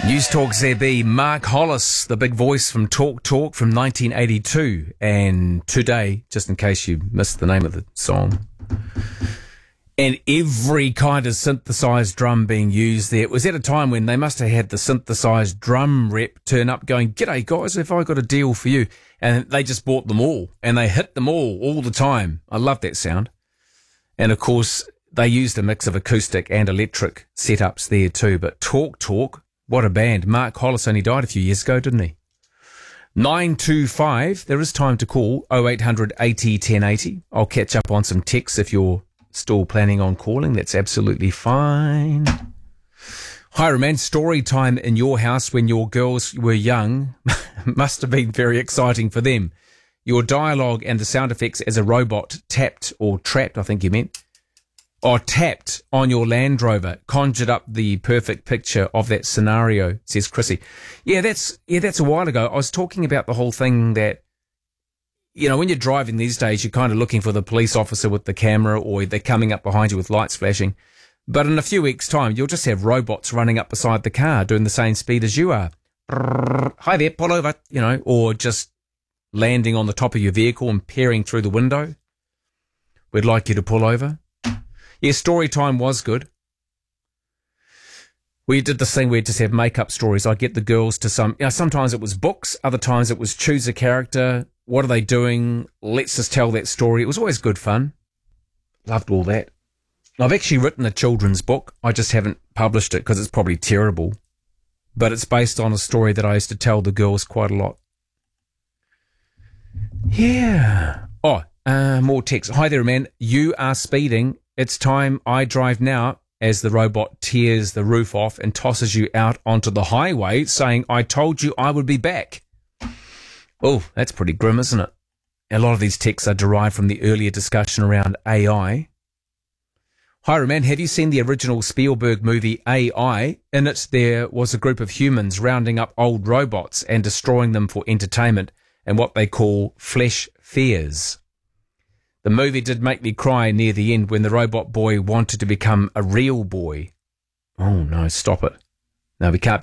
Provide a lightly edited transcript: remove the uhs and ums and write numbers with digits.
News Talk ZB, Mark Hollis, the big voice from Talk Talk from 1982. And today, just in case you missed the name of the song, and every kind of synthesized drum being used there. It was at a time when they must have had the synthesized drum rep turn up going, "G'day guys, have I got a deal for you?" And they just bought them all and they hit them all the time. I love that sound. And of course, they used a mix of acoustic and electric setups there too. But Talk Talk, what a band. Mark Hollis only died a few years ago, didn't he? 925, there is time to call, 0800 80 1080. I'll catch up on some texts if you're still planning on calling. That's absolutely fine. Hi, Roman. Story time in your house when your girls were young must have been very exciting for them. Your dialogue and the sound effects as a robot tapped or trapped, I think you meant, or tapped on your Land Rover conjured up the perfect picture of that scenario, says Chrissy. Yeah, that's a while ago. I was talking about the whole thing that, you know, when you're driving these days, you're kind of looking for the police officer with the camera, or they're coming up behind you with lights flashing. But in a few weeks' time, you'll just have robots running up beside the car doing the same speed as you are. Hi there, pull over, you know, or just landing on the top of your vehicle and peering through the window. We'd like you to pull over. Yeah, story time was good. We did this thing where we just have make-up stories. I get the girls to sometimes it was books, other times it was choose a character. What are they doing? Let's just tell that story. It was always good fun. Loved all that. I've actually written a children's book. I just haven't published it because it's probably terrible. But it's based on a story that I used to tell the girls quite a lot. Yeah. Oh, more text. Hi there, man. You are speeding. It's time I drive now, as the robot tears the roof off and tosses you out onto the highway saying, "I told you I would be back." Oh, that's pretty grim, isn't it? A lot of these texts are derived from the earlier discussion around AI. Hi, Roman. Have you seen the original Spielberg movie AI? In it, there was a group of humans rounding up old robots and destroying them for entertainment and what they call flesh fears. The movie did make me cry near the end when the robot boy wanted to become a real boy. Oh, no, stop it. No, we can't